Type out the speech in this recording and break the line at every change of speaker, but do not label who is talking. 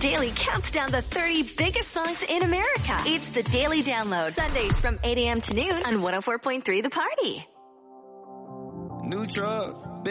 Daily counts down the 30 biggest songs in America. It's the Daily Download. Sundays from 8 a.m. to noon on 104.3 The Party.
New truck.